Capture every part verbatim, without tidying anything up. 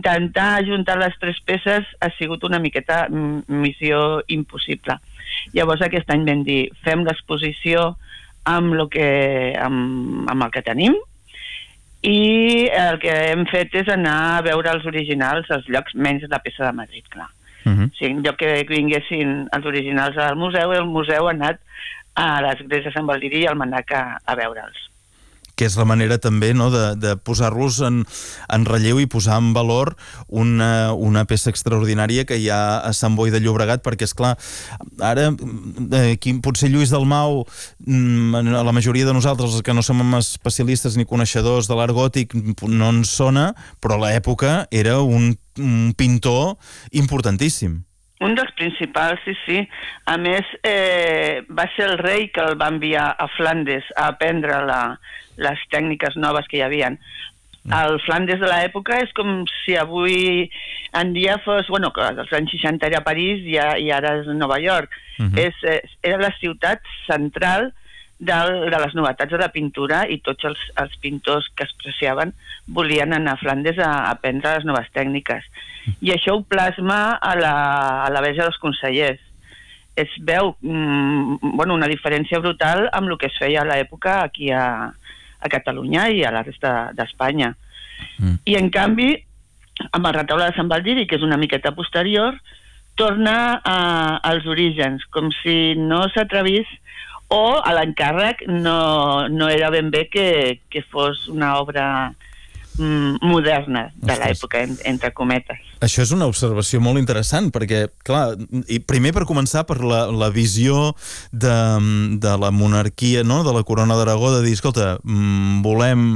intentar ajuntar les tres peces ha sigut una miqueta missió impossible. Llavors aquest any vam dir, fem l'exposició amb, lo que, amb, amb el que tenim, i el que hem fet és anar a veure els originals als llocs, menys la peça de Madrid, clar. Uh-huh. O sigui, en lloc que vinguessin els originals al museu, el museu ha anat a l'església de Sant Baldiri i al Manac a, a veure'ls. Que és la manera també, no, de, de posar-los en, en relleu i posar en valor una, una peça extraordinària que hi ha a Sant Boi de Llobregat, perquè, és clar, ara aquí, potser Lluís Dalmau, a la majoria de nosaltres, els que no som especialistes ni coneixedors de l'art gòtic, no ens sona, però a l'època era un, un pintor importantíssim. Un dels principals, sí, sí. A més, eh, va ser el rei que el va enviar a Flandes a aprendre la, les tècniques noves que hi havia. El Flandes de l'època és com si avui en dia fos, bueno, que als anys seixanta era París i, i ara és Nova York. Uh-huh. és, és, era la ciutat central del, de les novetats de la pintura, i tots els, els pintors que es preciaven volien anar a Flandes a, a aprendre les noves tècniques. I això ho plasma a la, a la Verge dels Consellers. Es veu mm, bueno, una diferència brutal amb el que es feia a l'època aquí a, a Catalunya i a la resta d'Espanya. Mm. I en canvi, amb el retaule de Sant Baldiri, que és una miqueta posterior, torna a, als orígens, com si no s'atrevís, o a l'encàrrec no, no era ben bé que, que fos una obra moderna de l'època, entre cometes. Això és una observació molt interessant, perquè, clar, i primer per començar per la, la visió de, de la monarquia, no?, de la Corona d'Aragó, de dir, escolta, volem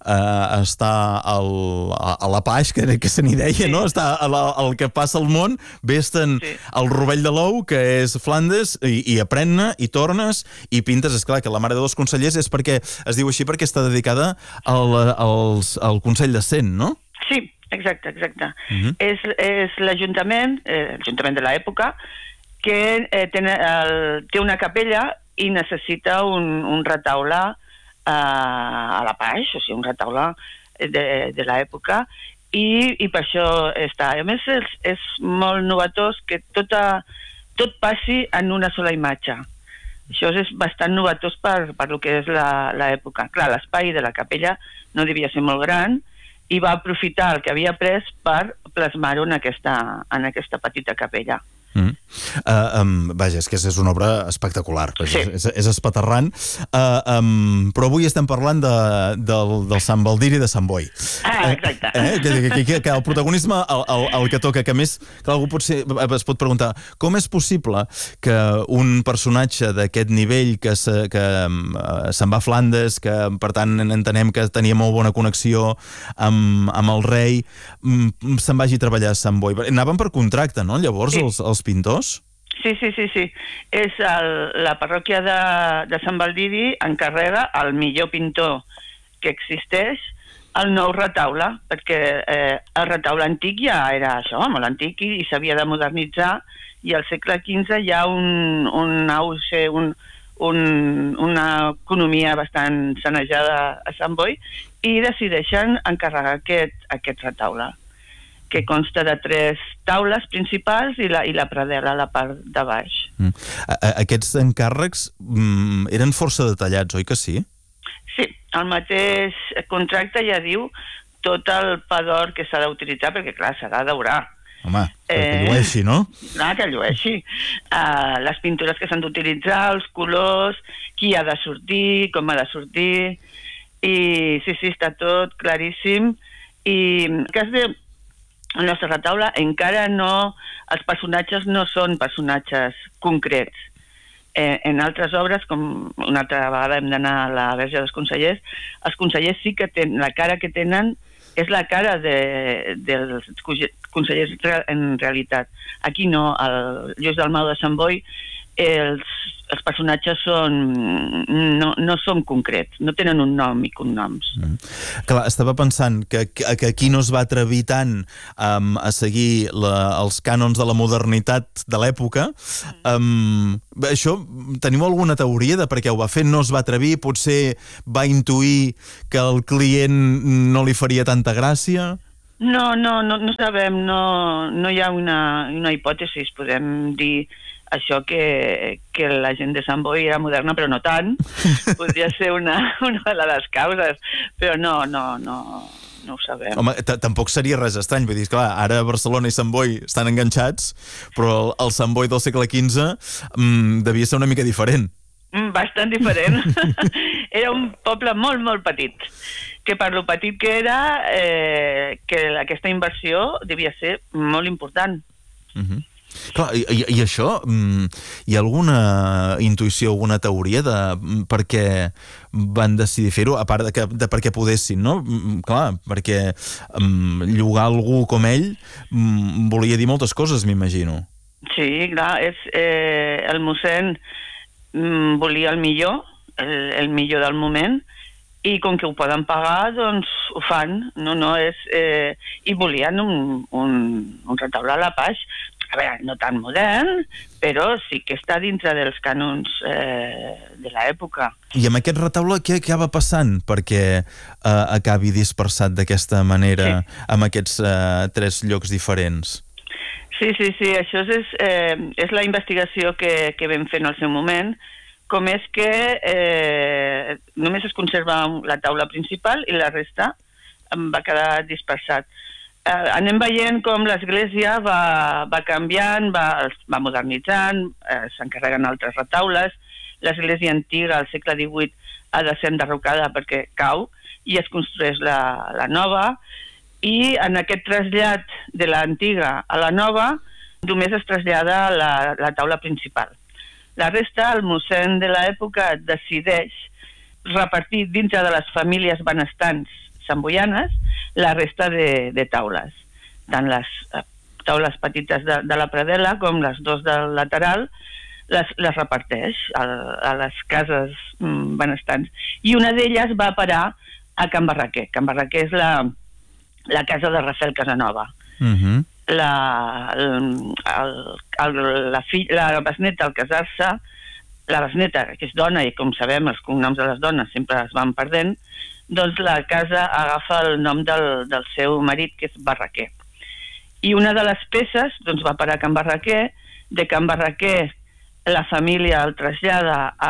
eh, estar al, a, a la paix, que, que se n'hi deia, sí. no?, estar al que passa al món, vés-te'n sí. al Rovell de l'Ou, que és Flandes, i, i aprèn-ne, i tornes, i pintes. Esclar, que la Mare de dos Consellers és perquè, es diu així perquè està dedicada al, als, al Consell de Cent, no? Sí, exacte, exacte. Uh-huh. És, és l'Ajuntament, eh, l'Ajuntament de l'època, que eh, ten, el, té una capella i necessita un, un retaule eh, a la paix, o sigui, un retaule de, de l'època, i, i per això està. A més, és, és molt novetós que tota, tot passi en una sola imatge. Això és bastant novetós per, per lo que és l'època. Clar, l'espai de la capella no devia ser molt gran, i va aprofitar el que havia pres per plasmar-ho en aquesta, en aquesta petita capella. Mm. Uh, um, vaja, és que és una obra espectacular, sí. és, és, és espaterrant, uh, um, però avui estem parlant de, del, del Sant Baldiri de Sant Boi. Ah, exacte. Eh, eh, que, que, que, que el protagonisme, el, el, el que toca, que més, clar, algú potser es pot preguntar, com és possible que un personatge d'aquest nivell, que, se, que uh, se'n va a Flandes, que per tant entenem que tenia molt bona connexió amb, amb el rei, um, se'n vagi a treballar a Sant Boi? Anaven per contracte, no?, llavors, sí. els, els pintors? Sí, sí, sí, sí. És el, la parròquia de, de Sant Baldiri encarrega el millor pintor que existeix el nou retaule, perquè eh, el retaule antic ja era això, molt antic, i, i s'havia de modernitzar, i al segle quinze hi ha un, un auge, un, un, una economia bastant sanejada a Sant Boi, i decideixen encarregar aquest, aquest retaule, que consta de tres taules principals i la, i la pradera a la part de baix. Mm. Aquests encàrrecs mm, eren força detallats, oi que sí? Sí, el mateix contracte ja diu tot el pa d'or que s'ha d'utilitzar, perquè clar, s'ha de daurar. Home, que eh, llueixi, no? Clar, que llueixi. Uh, les pintures que s'han d'utilitzar, els colors, qui ha de sortir, com ha de sortir, i sí, sí, està tot claríssim. I en cas de el nostre retaule encara no, els personatges no són personatges concrets. Eh, en altres obres, com una altra vegada hem d'anar a la Verge dels Consellers, els consellers sí que tenen, la cara que tenen és la cara de, dels consellers en realitat. Aquí no, el Lluís Dalmau de Sant Boi, els, els personatges són, no, no són concrets, no tenen un nom i cognoms. Mm. Clar, estava pensant que, que aquí no es va atrevir tant um, a seguir la, els cànons de la modernitat de l'època. Um, això, teniu alguna teoria de per què ho va fer? No es va atrevir? Potser va intuir que el client no li faria tanta gràcia? No, no, no, no sabem, no, no hi ha una, una hipòtesi, podem dir això que, que la gent de Sant Boi era moderna, però no tant, podria ser una, una de les causes, però no, no, no, no ho sabem. Home, tampoc seria res estrany, vull dir, clar, ara Barcelona i Sant Boi estan enganxats, però el, el Sant Boi del segle quinze mmm, devia ser una mica diferent. Bastant diferent. Era un poble molt, molt petit, que per lo petit que era, eh, que aquesta inversió devia ser molt important. Uh-huh. Clar, i, i, i això, hi ha alguna intuïció, alguna teoria de per què van decidir fer-ho, a part de, que, de per què podessin, no? Clar, perquè um, llogar algú com ell um, volia dir moltes coses, m'imagino. Sí, clar, és, eh, el mossèn mm, volia el millor, el, el millor del moment, i com que ho poden pagar, doncs ho fan. No, no, és, eh, i volien un, un, un retaule a la Paix, a veure, no tan modern, però sí que està dintre dels cànons eh, de l'època. I amb aquest retaule què acaba passant perquè eh, acabi dispersat d'aquesta manera, sí, amb aquests eh, tres llocs diferents? Sí, sí, sí, això és, eh, és la investigació que, que vam fer en el seu moment, com és que eh, només es conserva la taula principal i la resta va quedar dispersat. Eh, anem veient com l'església va, va canviant, va, va modernitzant, eh, s'encarreguen altres retaules, l'església antiga al segle divuit ha de ser enderrocada perquè cau i es construeix la, la nova, i en aquest trasllat de l'antiga a la nova només es trasllada la, la taula principal. La resta, el mossèn de l'època decideix repartir dintre de les famílies benestants samboianes la resta de, de taules. Tant les eh, taules petites de, de la predel·la com les dos del lateral les, les reparteix a, a les cases mm, benestants. I una d'elles va parar a Can Barraquer. Can Barraquer és la, la casa de Rafael Casanova. Uh-huh. La, el, el, la, fill, la besneta al casar-se, la besneta, que és dona, i com sabem els cognoms de les dones sempre es van perdent, doncs la casa agafa el nom del, del seu marit, que és Barraquer. I una de les peces doncs, va parar a Can Barraquer. De Can Barraquer la família el trasllada a,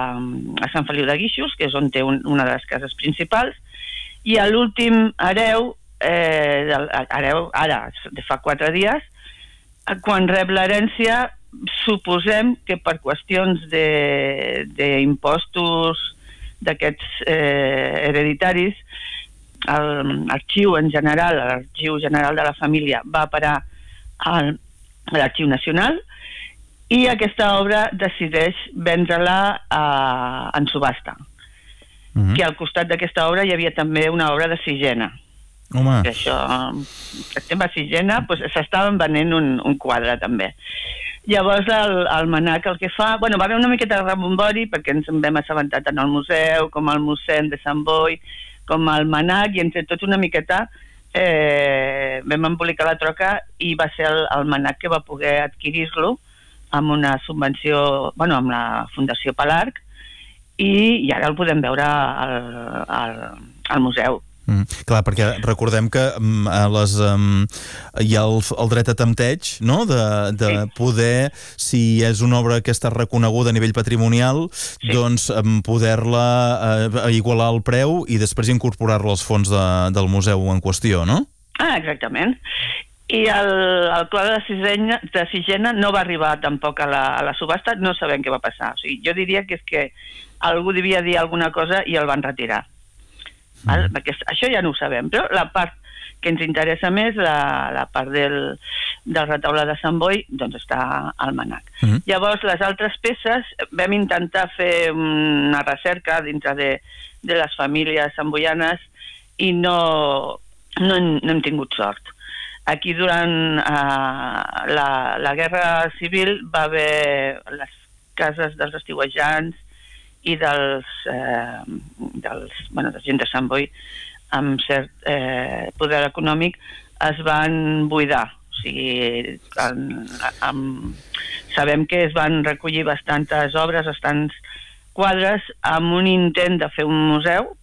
a Sant Feliu de Guíxols, que és on té un, una de les cases principals, i a l'últim hereu, Eh, hereu, ara, de fa quatre dies, quan rep l'herència, suposem que per qüestions d'impostos d'aquests eh, hereditaris, l'arxiu en general, l'arxiu general de la família va parar a l'Arxiu Nacional, i aquesta obra decideix vendre-la en subhasta. Uh-huh. Que al costat d'aquesta obra hi havia també una obra de Sigena. Home. Que això, el tema Sigena, pues, s'estaven venent un, un quadre també. Llavors el, el Manac el que fa, bueno, va haver una miqueta de rebombori perquè ens en vam assabentar tant al museu com al mossèn de Sant Boi com al Manac, i entre tots una miqueta eh, vam embolicar la troca, i va ser el, el Manac que va poder adquirir-lo amb una subvenció, bueno, amb la Fundació Palarc, i, i ara el podem veure al, al, al museu. Mm, clar, perquè recordem que um, a les, um, hi ha el, el dret a tempteig, no? De, de sí. poder, si és una obra que està reconeguda a nivell patrimonial, sí. doncs um, poder-la uh, igualar el preu i després incorporar-la als fons de, del museu en qüestió, no? Ah, exactament. I el, el quadre de Sigena, de Sigena no va arribar tampoc a la, a la subhasta, no sabem què va passar. O sigui, jo diria que és que algú devia dir alguna cosa i el van retirar. Mm. Perquè això ja no ho sabem, però la part que ens interessa més, la, la part del, del retaule de Sant Boi, doncs està al Manac. Mm. Llavors, les altres peces, vam intentar fer una recerca dintre de, de les famílies samboianes i no, no, no hem tingut sort. Aquí, durant uh, la, la Guerra Civil, va haver les cases dels estiuejants i dels, eh, dels, bueno, de gent de Sant Boi amb cert eh, poder econòmic es van buidar. O sigui, en, en, sabem que es van recollir bastantes obres, bastants quadres, amb un intent de fer un museu,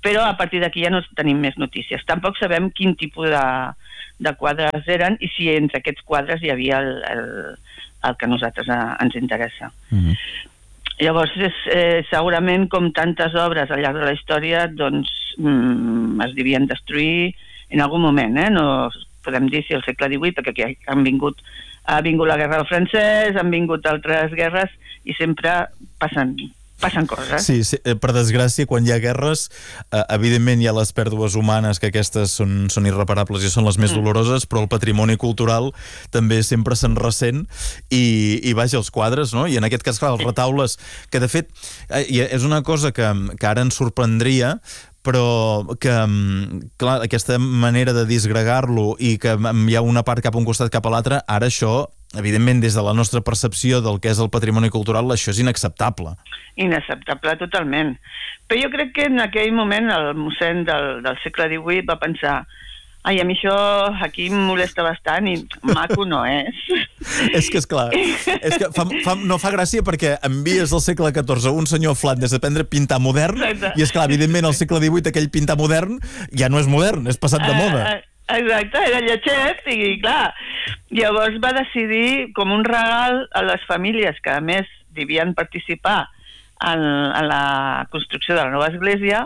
però a partir d'aquí ja no tenim més notícies. Tampoc sabem quin tipus de, de quadres eren i si entre aquests quadres hi havia el, el, el que a nosaltres a, ens interessa. Mm-hmm. Llavors, és, eh, segurament, com tantes obres al llarg de la història, doncs mm, es devien destruir en algun moment, eh? No podem dir si al segle divuit, perquè aquí han vingut, ha vingut la guerra del francès, han vingut altres guerres i sempre passen, passen coses. Sí, sí, per desgràcia, quan hi ha guerres, eh, evidentment hi ha les pèrdues humanes, que aquestes són, són irreparables i són les més mm. doloroses, però el patrimoni cultural també sempre se'n ressent i, i vaja, els quadres, no? I en aquest cas, clar, els retaules, que de fet eh, és una cosa que, que ara ens sorprendria, però que, clar, aquesta manera de disgregar-lo i que hi ha una part cap a un costat cap a l'altre, ara això, evidentment, des de la nostra percepció del que és el patrimoni cultural, això és inacceptable. Inacceptable, totalment. Però jo crec que en aquell moment el mossèn del, del segle divuit va pensar: ai, a mi això aquí em molesta bastant i maco no és. És que, esclar, és que fa, fa, no fa gràcia perquè envies al segle catorze un senyor Flandes a aprendre a pintar modern. Exacte. I, esclar, evidentment, al segle divuit aquell pintar modern ja no és modern, és passat de moda. Uh, uh, exacte, era lletxet i, clar, llavors va decidir com un regal a les famílies que, a més, devien participar en, en la construcció de la nova església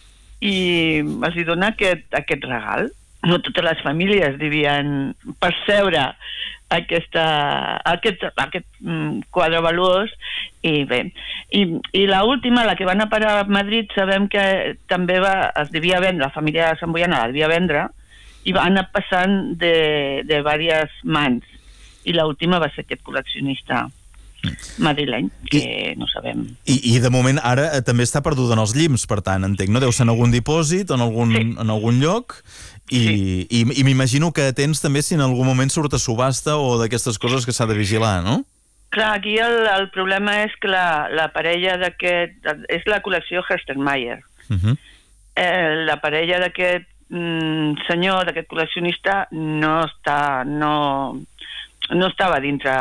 i els hi dona aquest, aquest regal. No totes les famílies devien percebre aquesta, aquest, aquest mm, quadre valuós i bé, i, i l'última, la que va anar a parar a Madrid, sabem que també va, es devia vendre, la família de Sant Boiana la devia vendre i va anar passant de, de diverses mans i l'última va ser aquest col·leccionista madrileny, que I, no sabem. I, I de moment ara eh, també està perduda en els llims, per tant, entenc, no? Deu ser en algun dipòsit, en algun, sí. en algun lloc, i, sí. i, i m'imagino que atents també si en algun moment surt a subhasta o d'aquestes coses que s'ha de vigilar, no? Clar, aquí el, el problema és que la, la parella d'aquest... és la col·lecció Herstenmayer. Uh-huh. eh, la parella d'aquest mm, senyor, d'aquest col·leccionista, no està... no, no estava dintre...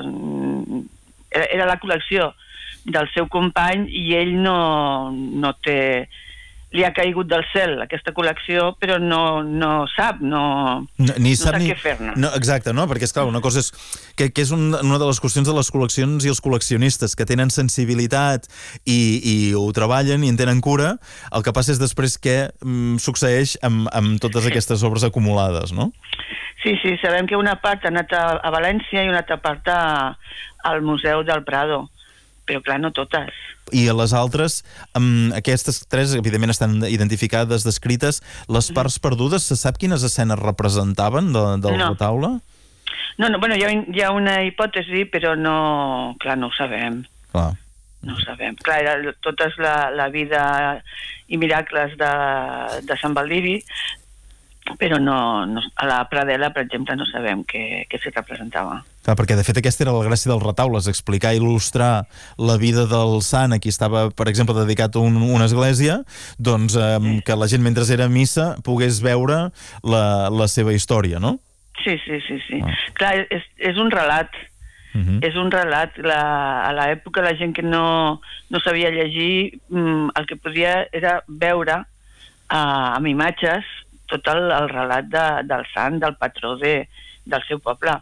Mm, era, era la col·lecció del seu company i ell no, no té... li ha caigut del cel aquesta col·lecció, però no, no sap, no, no, ni sap, no sap ni... què fer-ne. No, exacte, no? Perquè, esclar, una cosa és que, que és un, una de les qüestions de les col·leccions i els col·leccionistes, que tenen sensibilitat i, i ho treballen i en tenen cura. El que passa és després què mm, succeeix amb, amb totes sí. aquestes obres acumulades, no? Sí, sí, sabem que una part ha anat a, a València i una altra part a, al Museu del Prado, però clar, no totes. I a les altres, um, aquestes tres evidentment estan identificades, descrites. Les parts perdudes, se sap quines escenes representaven de, del no. retaule? No, no, bueno, hi ha, hi ha una hipòtesi, però no, clar, no ho sabem. Clar. No ho sabem. Clar, era tota la, la vida i miracles de, de Sant Baldivi, però no, no, a la Pradela, per exemple, no sabem què, què s'hi representava. Clar, perquè de fet aquesta era la gràcia dels retaules, explicar i il·lustrar la vida del sant a qui estava, per exemple, dedicat a un, una església, doncs eh, sí. que la gent mentre era a missa pogués veure la, la seva història, no? Sí, sí, sí, sí. Ah. Clar, és, és un relat. Uh-huh. És un relat. La, a l'època la gent que no, no sabia llegir, el que podia era veure uh, amb imatges tot el, el relat de, del sant, del patró de, del seu poble.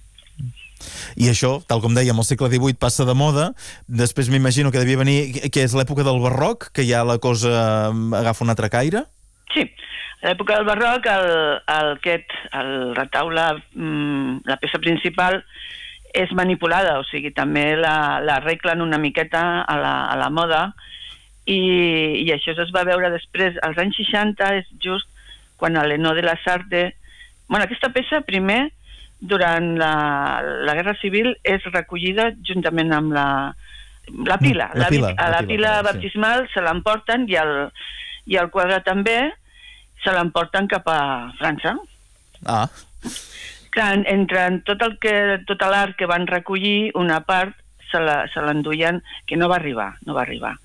I això, tal com dèiem, al segle divuit passa de moda. Després m'imagino que devia venir, que és l'època del barroc, que ja la cosa agafa un altre caire? Sí, a l'època del barroc el, el, aquest, el retaule, mmm, la peça principal és manipulada, o sigui, també la, la arreglen una miqueta a la, a la moda i, i això es va veure després, als anys seixanta, és just quan a l'Henó de la Sarte... Bueno, aquesta peça, primer, durant la, la Guerra Civil, és recollida juntament amb la, la pila. La pila, la, a la, la pila, pila baptismal sí. Se l'emporten i el, i el quadre també se l'emporten cap a França. Ah. Clar, entre tot el que, tot l'art que van recollir, una part se l'enduien, que no va arribar, no va arribar.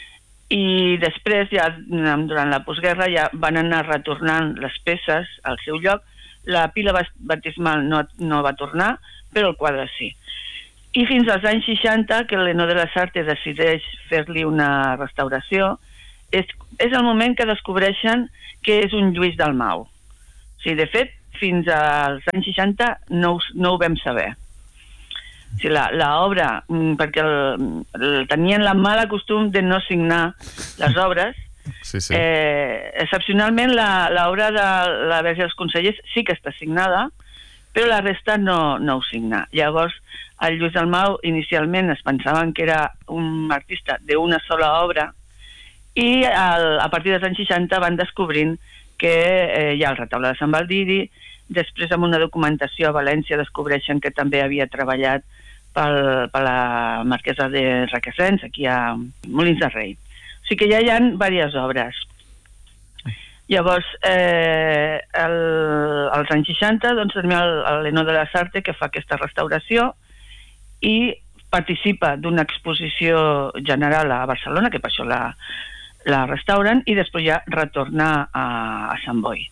I després, ja durant la postguerra, ja van anar retornant les peces al seu lloc. La pila baptismal no, no va tornar, però el quadre sí. I fins als anys seixanta, que l'Henó de la Sarte decideix fer-li una restauració, és, és el moment que descobreixen que és un Lluís Dalmau. O sigui, de fet, fins als anys seixanta no, no ho vam saber. O sigui, l'obra, perquè el, el, tenien la mala costum de no signar les obres, sí, sí. Eh, excepcionalment l'obra de la Verge dels Consellers sí que està signada, però la resta no, no ho signa. Llavors, el Lluís Dalmau inicialment es pensaven que era un artista d'una sola obra i el, a partir dels anys seixanta van descobrint que eh, hi ha el retaule de Sant Baldiri. Després, amb una documentació a València, descobreixen que també havia treballat pel, per la marquesa de Requesens, aquí a Molins de Rei. O sigui que ja hi ha diverses obres. Llavors, eh, el, als anys seixanta, doncs, tenim l'Henó de la Sarte, que fa aquesta restauració i participa d'una exposició general a Barcelona, que per això la, la restauren, i després ja retorna a, a Sant Boi.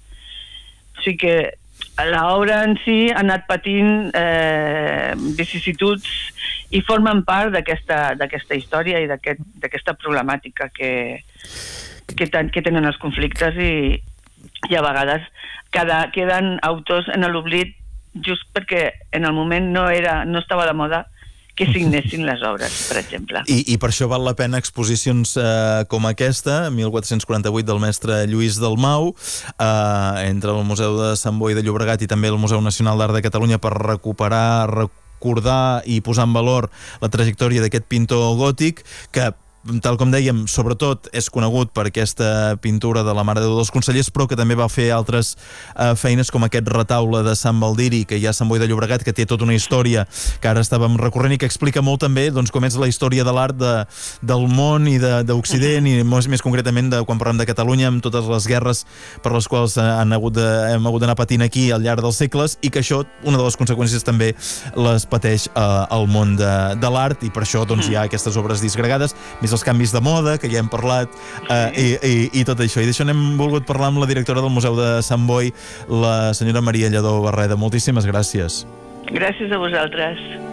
O sigui que l'obra en si ha anat patint eh, vicissituds i formen part d'aquesta història i d'aquesta problemàtica que, que, ten, que tenen els conflictes i, i a vegades cada, queden autors en l'oblit just perquè en el moment no, era, no estava de moda que signessin les obres, per exemple. I, i per això val la pena exposicions eh, com aquesta, mil quatre-cents quaranta-vuit, del mestre Lluís Dalmau, eh, entre el Museu de Sant Boi de Llobregat i també el Museu Nacional d'Art de Catalunya, per recuperar, recordar i posar en valor la trajectòria d'aquest pintor gòtic que, tal com dèiem, sobretot és conegut per aquesta pintura de la Mare de Déu dels Consellers, però que també va fer altres eh, feines com aquest retaule de Sant Baldiri que hi ha a Sant Boi de Llobregat, que té tota una història que ara estàvem recorrent i que explica molt també doncs, com és la història de l'art de, del món i d'Occident, i més, més concretament de, quan parlem de Catalunya, amb totes les guerres per les quals han hagut de, hem hagut d'anar patint aquí al llarg dels segles, i que això, una de les conseqüències també les pateix eh, el món de, de l'art, i per això doncs, hi ha aquestes obres disgregades, més els canvis de moda, que ja hem parlat, eh, i, i, i tot això. I d'això n'hem volgut parlar amb la directora del Museu de Sant Boi, la senyora Maria Lledó Barreda. Moltíssimes gràcies. Gràcies a vosaltres.